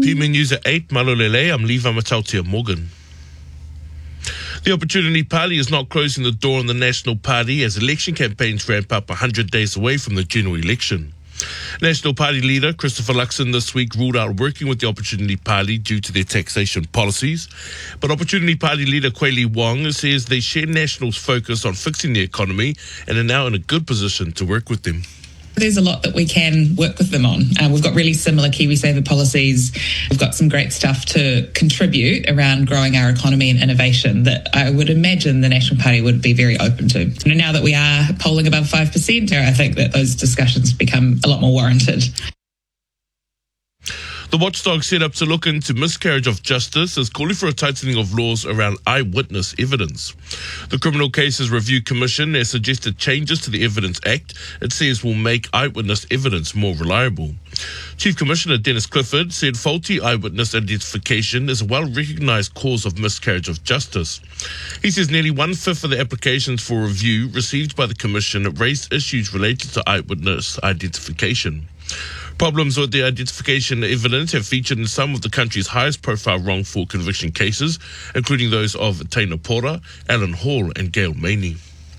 PMN News at 8, Malolele, I'm Levi Matautia Morgan. The Opportunity Party is not closing the door on the National Party as election campaigns ramp up 100 days away from the general election. National Party leader Christopher Luxon this week ruled out working with the Opportunity Party due to their taxation policies. But Opportunity Party leader Kweli Wong says they share National's focus on fixing the economy and are now in a good position to work with them. There's a lot that we can work with them on. We've got really similar KiwiSaver policies. We've got some great stuff to contribute around growing our economy and innovation that I would imagine the National Party would be very open to. Now that we are polling above 5%, I think that those discussions become a lot more warranted. The watchdog set up to look into miscarriage of justice is calling for a tightening of laws around eyewitness evidence. The Criminal Cases Review Commission has suggested changes to the Evidence Act it says will make eyewitness evidence more reliable. Chief Commissioner Dennis Clifford said faulty eyewitness identification is a well-recognised cause of miscarriage of justice. He says nearly one-fifth of the applications for review received by the Commission raised issues related to eyewitness identification. Problems with the identification evidence have featured in some of the country's highest-profile wrongful conviction cases, including those of Taina Pora, Alan Hall and Gail Maney.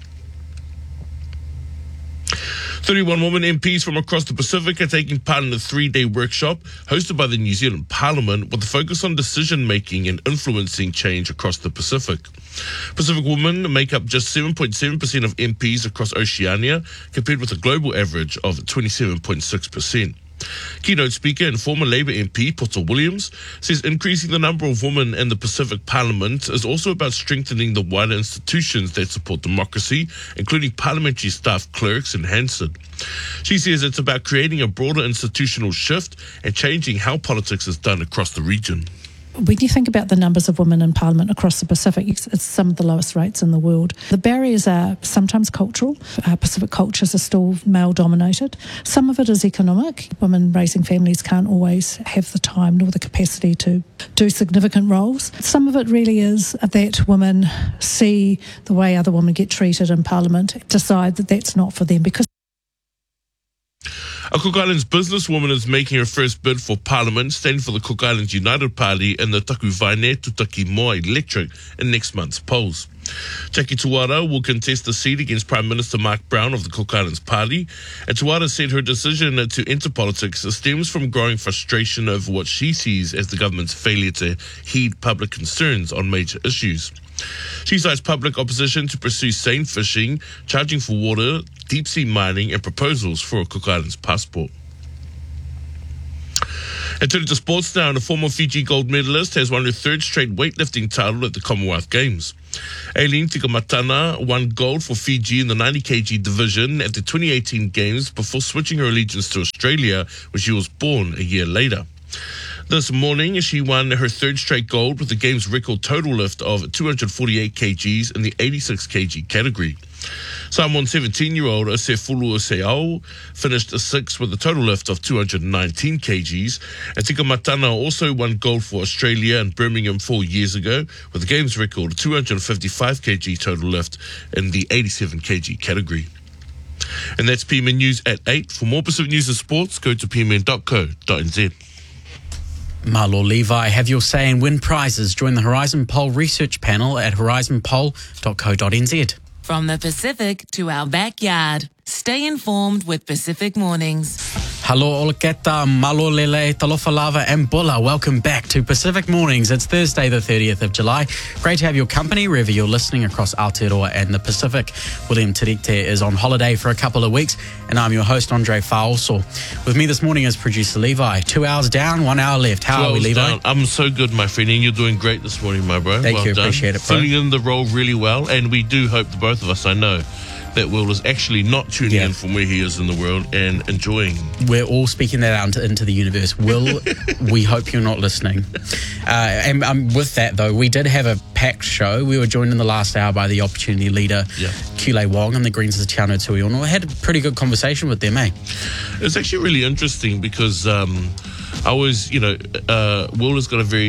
31 women MPs from across the Pacific are taking part in a 3-day workshop hosted by the New Zealand Parliament with a focus on decision-making and influencing change across the Pacific. Pacific women make up just 7.7% of MPs across Oceania, compared with a global average of 27.6%. Keynote speaker and former Labour MP Poto Williams says increasing the number of women in the Pacific Parliament is also about strengthening the wider institutions that support democracy, including parliamentary staff clerks and Hansard. She says it's about creating a broader institutional shift and changing how politics is done across the region. When you think about the numbers of women in Parliament across the Pacific, it's some of the lowest rates in the world. The barriers are sometimes cultural. Pacific cultures are still male-dominated. Some of it is economic. Women raising families can't always have the time nor the capacity to do significant roles. Some of it really is that women see the way other women get treated in Parliament, decide that that's not for them because a Cook Islands businesswoman is making her first bid for Parliament, standing for the Cook Islands United Party in the Takuvaine Tutaki Moa electorate in next month's polls. Jackie Tuara will contest the seat against Prime Minister Mark Brown of the Cook Islands Party, and Tuara said her decision to enter politics stems from growing frustration over what she sees as the government's failure to heed public concerns on major issues. She cites public opposition to pursue seine fishing, charging for water, deep-sea mining and proposals for a Cook Islands passport. And turning to sports now, and a former Fiji gold medalist has won her third straight weightlifting title at the Commonwealth Games. Aileen Tikamatana won gold for Fiji in the 90kg division at the 2018 Games before switching her allegiance to Australia, where she was born a year later. This morning, she won her third straight gold with the game's record total lift of 248 kgs in the 86 kg category. Samoan 17-year-old Osefulu Seao finished sixth with a total lift of 219 kgs. And Tikamatana also won gold for Australia in Birmingham 4 years ago with the game's record 255 kg total lift in the 87 kg category. And that's PMN News at 8. For more Pacific News and Sports, go to pmn.co.nz. Malo Levi, have your say and win prizes. Join the Horizon Poll research panel at horizonpoll.co.nz. From the Pacific to our backyard, stay informed with Pacific Mornings. Hello, Olaketa, Malolele, Talofalava and Bulla. Welcome back to Pacific Mornings. It's Thursday, the 30th of July. Great to have your company wherever you're listening across Aotearoa and the Pacific. William Tirite is on holiday for a couple of weeks, and I'm your host, Andre Faoso. With me this morning is producer Levi. 2 hours down, 1 hour left. How are we, Levi? Down. I'm so good, my friend, and you're doing great this morning, my bro. Thank you, done. Appreciate it, bro. Filling in the role really well, and we do hope, the both of us, I know, that Will is actually not tuning in from where he is in the world and enjoying. We're all speaking that out into the universe. Will, we hope you're not listening. And with that, though, we did have a packed show. We were joined in the last hour by the Opportunity leader, Kweli Wong, and the Greens of Te Anau Tuiono. I had a pretty good conversation with them, eh? It's actually really interesting because I always, Will has got a very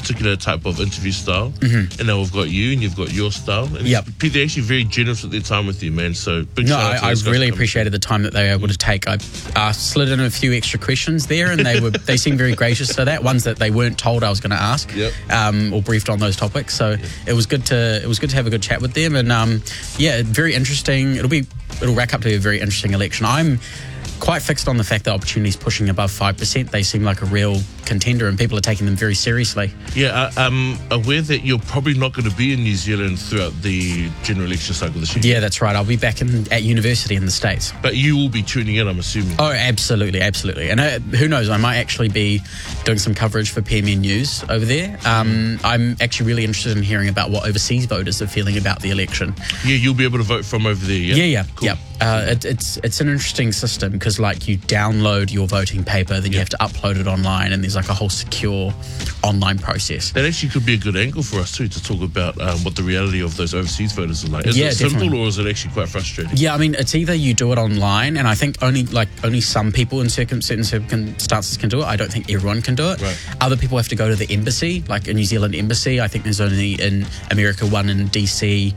particular type of interview style, and now we've got you, and you've got your style. And they're actually very generous with their time with you, man. So big shout out to I those guys really for coming. appreciated the time that they were able to take. I slid in a few extra questions there, and they seemed very gracious to that. Ones that they weren't told I was going to ask, or briefed on those topics. So it was good to have a good chat with them, and very interesting. It'll rack up to be a very interesting election. I'm quite fixed on the fact that Opportunity's pushing above 5%. They seem like a real contender, and people are taking them very seriously. Yeah, I'm aware that you're probably not going to be in New Zealand throughout the general election cycle this year. Yeah, that's right. I'll be back at university in the States. But you will be tuning in, I'm assuming. Oh, absolutely. And who knows, I might actually be doing some coverage for PMN News over there. I'm actually really interested in hearing about what overseas voters are feeling about the election. Yeah, you'll be able to vote from over there, Yeah. Cool. It's an interesting system because, like, you download your voting paper, then you have to upload it online, and there's like a whole secure online process. That actually could be a good angle for us too, to talk about what the reality of those overseas voters are like. Is it simple, definitely. or is it actually quite frustrating? Yeah, I mean, it's either you do it online, and I think only some people in certain circumstances can do it. I don't think everyone can do it. Right. Other people have to go to the embassy, like a New Zealand embassy. I think there's only in America one in DC,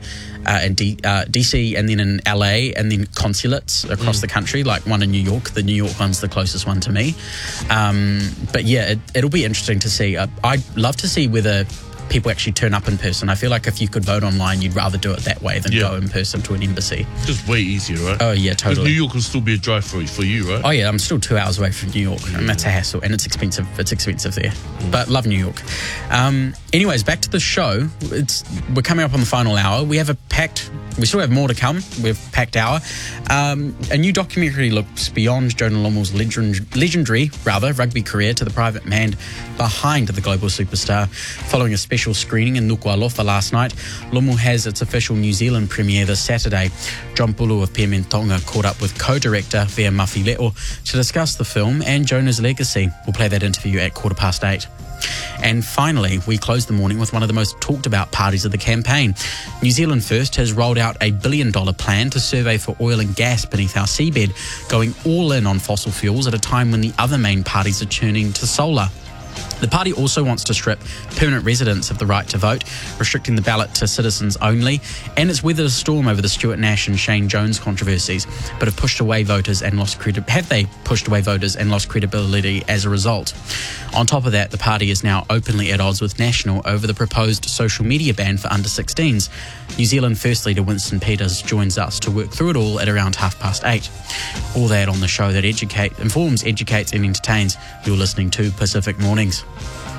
DC, and then in LA, and then consulates across the country, like one in New York. The New York one's the closest one to me. But yeah, it'll be interesting to see. I'd love to see whether people actually turn up in person. I feel like if you could vote online, you'd rather do it that way than go in person to an embassy. Just way easier, right? Oh yeah, Because totally. New York will still be a drive for you, right? Oh yeah, I'm still 2 hours away from New York, and that's a hassle, and it's expensive. It's expensive there, but love New York. Anyways, back to the show. We're coming up on the final hour. We still have more to come. We've packed hour. A new documentary looks beyond Jonah Lomu's legendary rugby career to the private man behind the global superstar. Following a special screening in Nuku'alofa last night, Lomu has its official New Zealand premiere this Saturday. John Pulu of PMN Tonga caught up with co-director Vea Mafileo to discuss the film and Jonah's legacy. We'll play that interview at 8:15. And finally, we close the morning with one of the most talked about parties of the campaign. New Zealand First has rolled out a $1 billion plan to survey for oil and gas beneath our seabed, going all in on fossil fuels at a time when the other main parties are turning to solar. The party also wants to strip permanent residents of the right to vote, restricting the ballot to citizens only, and it's weathered a storm over the Stuart Nash and Shane Jones controversies, but have they pushed away voters and lost credibility as a result. On top of that, the party is now openly at odds with National over the proposed social media ban for under 16s. New Zealand First leader Winston Peters joins us to work through it all at around 8:30. All that on the show that informs, educates and entertains. You're listening to Pacific Mornings.